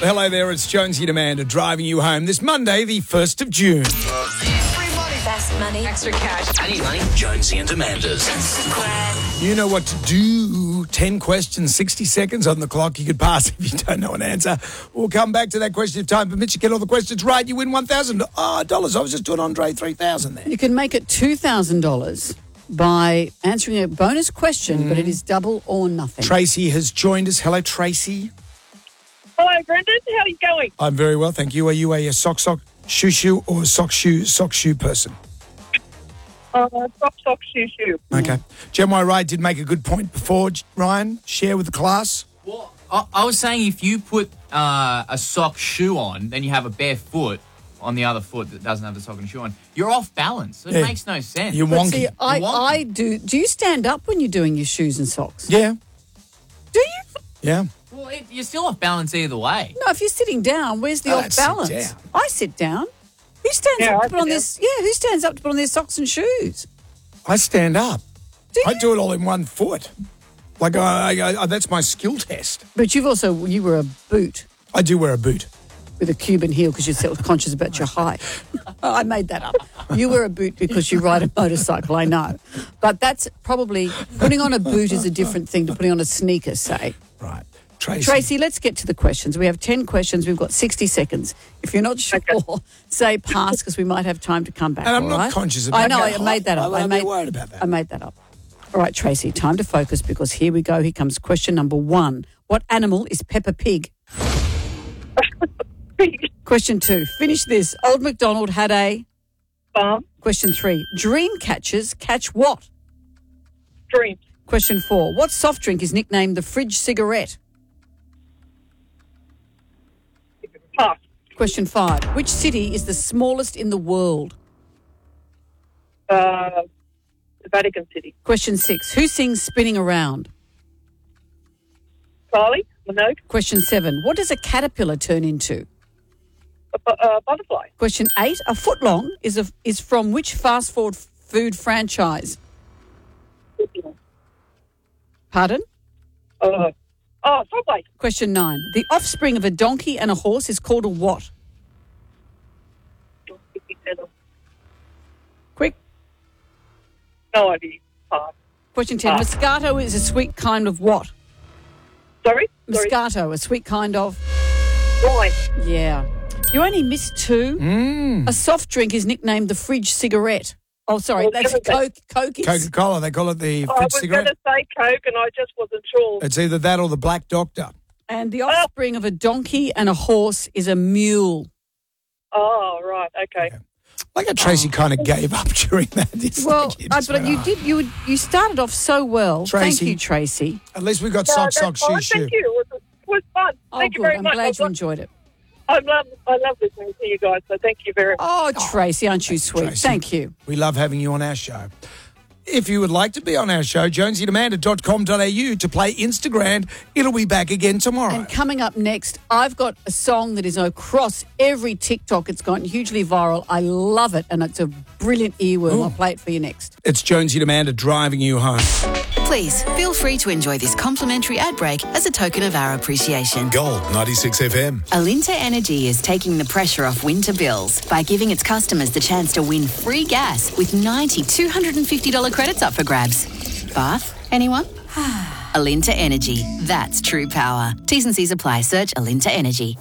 Hello there, it's Jonesy and Amanda driving you home this Monday, the 1st of June. Free money. Fast money. Extra cash. I need money. Jonesy and Amanda's. You know what to do. 10 questions, 60 seconds on the clock. You could pass if you don't know an answer. We'll come back to that question if time permits. You get all the questions right, you win $1,000. I was just doing Andre 3,000 there. You can make it $2,000 by answering a bonus question, but it is double or nothing. Tracy has joined us. Hello, Tracy. Hello, Brendan. How are you going? I'm very well, thank you. Are you a sock, shoe, or sock, shoe person? Sock, shoe. Okay. Gemma Wright did make a good point before. Ryan, share with the class. Well, I was saying if you put a sock shoe on, then you have a bare foot on the other foot that doesn't have the sock and shoe on, you're off balance. It makes no sense. You're wonky. See, I do. Do you stand up when you're doing your shoes and socks? Yeah. Do you? Yeah. Well, you're still off balance either way. No, if you're sitting down, where's the off balance? Sit down. I sit down. Who stands up to put on this? Yeah, who stands up to put on their socks and shoes? I stand up. Do I you? do it all in one foot. Like, I that's my skill test. But you were a boot I do wear a boot. with a Cuban heel because you're self-conscious about your height. I made that up. You wear a boot because you ride a motorcycle, I know. But that's probably, putting on a boot is a different thing to putting on a sneaker, say. Right. Tracy, let's get to the questions. We have 10 questions. We've got 60 seconds. If you're not sure, say pass because we might have time to come back. And I'm all not right? conscious about I know, that. I made that up. I'm not worried about that. I made that up. All right, Tracy, time to focus because here we go. Here comes question number 1. What animal is Peppa Pig? Question 2. Finish this. Old MacDonald had a... Farm. Question 3. Dream catchers catch what? Dreams. Question 4. What soft drink is nicknamed the fridge cigarette? Pass. Question 5. Which city is the smallest in the world? The Vatican City. Question 6. Who sings Spinning Around? Charlie. Minogue. Question 7. What does a caterpillar turn into? Butterfly. Question 8. A footlong is from which fast food franchise? Pardon? Subway. Question 9. The offspring of a donkey and a horse is called a what? Quick. No idea. Pass. Question 10. Moscato is a sweet kind of what? Sorry? Moscato, a sweet kind of... Wine. Yeah. You only missed 2. A soft drink is nicknamed the fridge cigarette. Oh, sorry, that's Coke. Coke is... Coca-Cola, they call it the I fridge was cigarette. going to say Coke and I just wasn't sure. It's either that or the Black Doctor. And the offspring of a donkey and a horse is a mule. Oh, right. Okay. Like how Tracy kind of gave up during that. It's Well, like you just but went, you started off so well. Tracy. Thank you, Tracy. At least we got No, sock, that's fine. shoe. Thank you. It was fun. Oh, Thank you good. very I'm much. glad you enjoyed it. I love listening to you guys, so thank you very much. Oh, Tracy, aren't you sweet? Tracy. Thank you. We love having you on our show. If you would like to be on our show, jonesyandamanda.com.au to play Instagram. It'll be back again tomorrow. And coming up next, I've got a song that is across every TikTok. It's gone hugely viral. I love it, and it's a brilliant earworm. I'll play it for you next. It's Jonesy and Amanda driving you home. Please feel free to enjoy this complimentary ad break as a token of our appreciation. Gold 96 FM. Alinta Energy is taking the pressure off winter bills by giving its customers the chance to win free gas with 90 $250 credits up for grabs. Bath? Anyone? Alinta Energy. That's true power. T's and C's apply. Search Alinta Energy.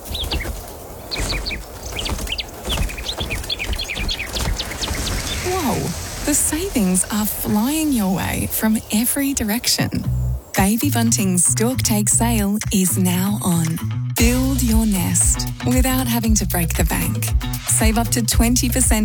Whoa, the savings are flying your way from every direction. Baby Bunting's Stork Take sale is now on. Build your nest without having to break the bank. Save up to 20%